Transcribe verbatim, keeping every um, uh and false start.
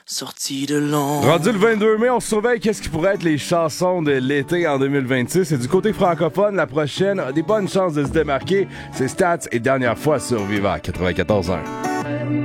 sorti de l'ombre. Rendu le vingt-deux mai, on surveille qu'est-ce qui pourrait être les chansons de l'été en deux mille vingt-six. Et du côté francophone, la prochaine a des bonnes chances de se démarquer. C'est Stats et Dernière fois sur Viva quatre-vingt-quatorze heures.